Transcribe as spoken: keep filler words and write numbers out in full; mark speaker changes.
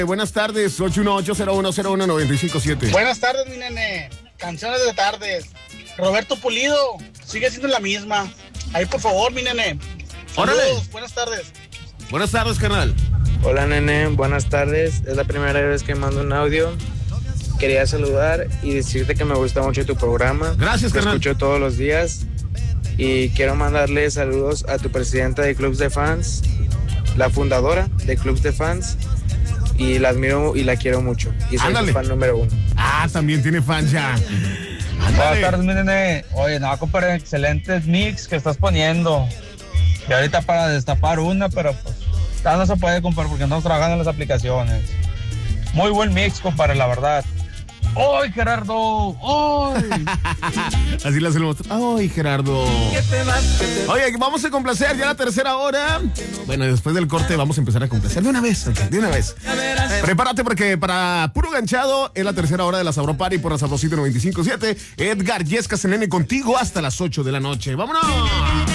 Speaker 1: Buenas tardes, ocho uno ocho, cero uno cero uno, nueve cinco siete.
Speaker 2: Buenas tardes, mi nene. Canciones de tardes. Roberto Pulido, sigue siendo la misma. Ahí, por favor, mi nene.
Speaker 1: Órale.
Speaker 2: Saludos, buenas tardes.
Speaker 1: Buenas tardes, carnal.
Speaker 3: Hola, nene, buenas tardes. Es la primera vez que mando un audio. Quería saludar y decirte que me gusta mucho tu programa.
Speaker 1: Gracias,
Speaker 3: Te
Speaker 1: carnal.
Speaker 3: escucho todos los días. Y quiero mandarle saludos a tu presidenta de Clubs de Fans, la fundadora de Clubs de Fans. Y la admiro y la quiero mucho. Y soy
Speaker 1: Ándale.
Speaker 3: su fan número uno.
Speaker 1: Ah, también tiene fans ya.
Speaker 4: Buenas
Speaker 1: Ándale.
Speaker 4: tardes, mi nene. Oye, no, compadre, excelentes mix que estás poniendo. Y ahorita para destapar una, pero pues ya no se puede, compadre, porque no trabajando en las aplicaciones. Muy buen mix, compadre, la verdad. ¡Ay, Gerardo! ¡Ay!
Speaker 1: Así le hacemos. Ay, Gerardo. Oye, vamos a complacer ya la tercera hora. Bueno, después del corte vamos a empezar a complacer de una vez, ok, de una vez. Prepárate porque para puro ganchado es la tercera hora de la Sabro Party por la Sabrosita noventa y cinco punto siete. Edgar Yescas, nene, contigo hasta las ocho de la noche. ¡Vámonos!